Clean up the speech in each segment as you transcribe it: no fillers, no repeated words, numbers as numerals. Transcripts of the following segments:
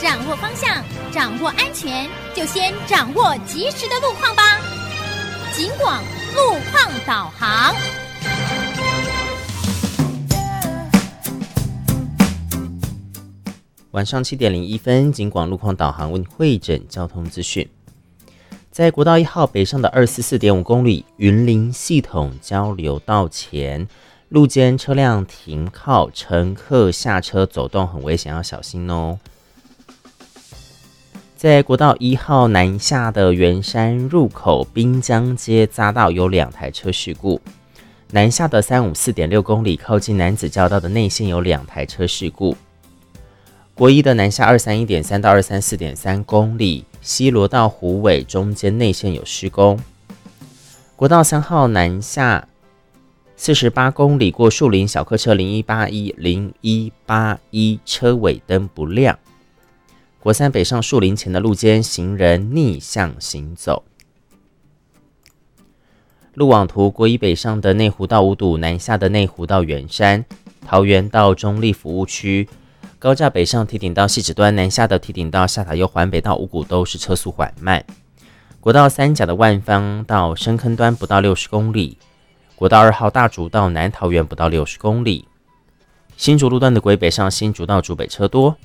掌握方向，掌握安全，就先掌握及时的路况吧。警广路况导航。 晚上7点01分，警广路况导航为你汇整交通资讯。在国道1号北上的244.5公里云林系统交流道前，路肩车辆停靠，乘客下车走动很危险，要小心哦。在国道1号南下的圆山入口滨江街匝道有2台车事故，南下的354.6公里靠近南子交道的内线有2台车事故。国一的南下231.3到234.3公里，西螺到虎尾中间内线有施工。国道3号南下48公里过树林小客车0181车尾灯不亮。国3北上树林前的路肩行人逆向行走。路网图国一北上的内湖到五堵，南下的内湖到圆山，桃园到中立服务区。高架北上堤顶到汐止端，南下的堤顶到下塔悠环北到五股都是车速缓慢。国道3甲的万方到深坑端不到60公里，国道2号大竹到南桃园不到60公里。新竹路段的国北上新竹到竹北车多。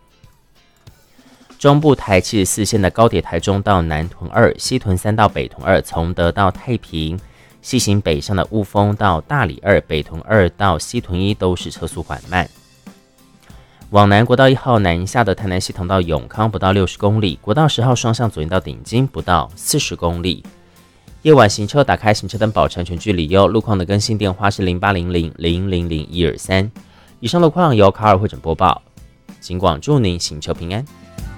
中部台74线的高铁台中到南屯2，西屯3到北屯2，从德到太平，西行北上的雾峰到大里2，北屯2到西屯1都是车速缓慢。往南国道1号南下的台南系统到永康不到60公里，国道10号双向左营到顶金不到40公里。夜晚行车打开行车灯保持安全距离哟。路况的更新电话是0800000123。以上路况由卡尔会诊播报，警广祝您行车平安。